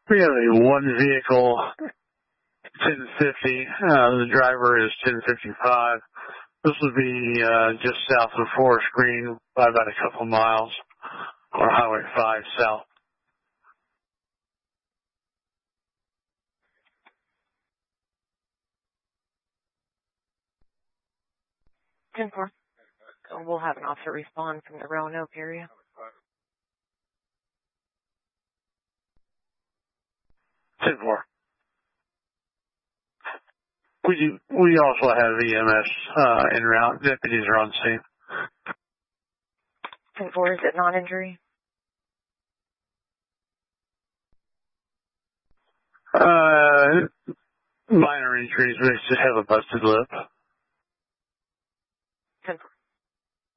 We have a one vehicle, 1050. The driver is 1055. This would be just south of Forest Green by about a couple miles, or Highway 5 south. Ten four. We'll have an officer respond from the Roanoke area. Ten four. We also have EMS en route. Deputies are on scene. 10-4, is it non-injury? Minor injuries. We just have a busted lip.